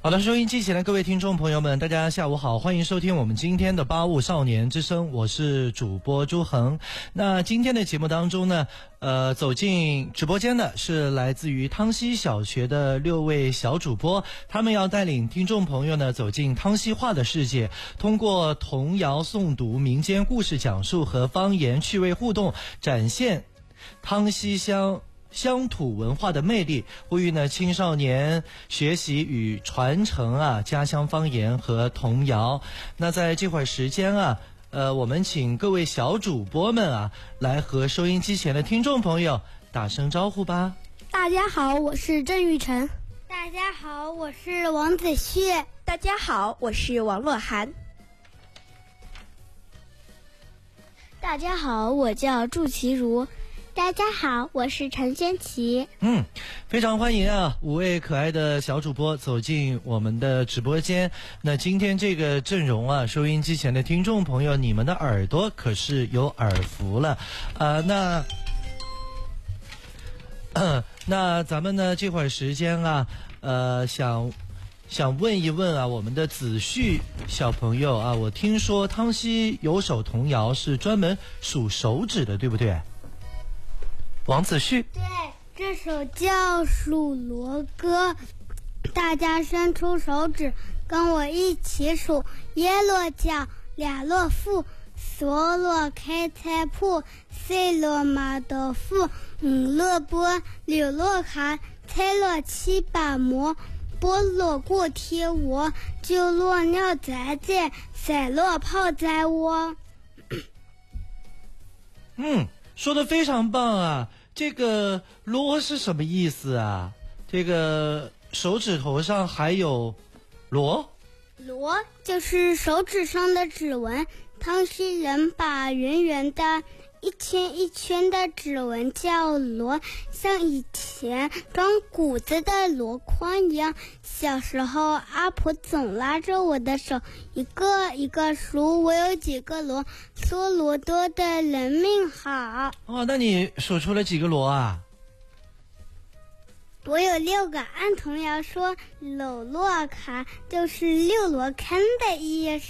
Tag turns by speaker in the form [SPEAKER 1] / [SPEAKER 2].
[SPEAKER 1] 好的，收音机前的各位听众朋友们，大家下午好，欢迎收听我们今天的八物少年之声，我是主播朱恒。那今天的节目当中呢，走进直播间的是来自于汤溪小学的6位小主播，他们要带领听众朋友呢走进汤溪话的世界，通过童谣诵读、民间故事讲述和方言趣味互动，展现汤溪乡土文化的魅力，呼吁呢青少年学习与传承家乡方言和童谣。那在这会儿时间我们请各位小主播们来和收音机前的听众朋友打声招呼吧。
[SPEAKER 2] 大家好，我是郑玉成。
[SPEAKER 3] 大家好，我是王子旭。
[SPEAKER 4] 大家好，我是王洛涵。
[SPEAKER 2] 大家好，我叫祝其如。
[SPEAKER 3] 大家好，我是陈轩琪。
[SPEAKER 1] 非常欢迎5位可爱的小主播走进我们的直播间。那今天这个阵容收音机前的听众朋友，你们的耳朵可是有耳福了。那咱们呢这会儿时间想问一问我们的子旭小朋友我听说汤溪有首童谣是专门数手指的，对不对？王子旭，
[SPEAKER 3] 对，这首叫《数罗歌》，大家伸出手指，跟我一起数：耶落脚，俩落腹，索落开菜铺，C落马豆腐，落波，柳落卡，菜落七把馍，波落过贴窝，就落尿仔仔，塞落泡仔窝。
[SPEAKER 1] 说得非常棒这个罗是什么意思这个手指头上还有罗？
[SPEAKER 3] 罗就是手指上的指纹，汤溪人把圆圆的一圈一圈的指纹叫罗，像以前装谷子的箩筐一样。小时候阿婆总拉着我的手，一个一个数我有几个罗，说罗多的人命好。
[SPEAKER 1] 那你数出了几个罗
[SPEAKER 3] 我有6个，按童谣说，篓落卡就是6箩坑的意思。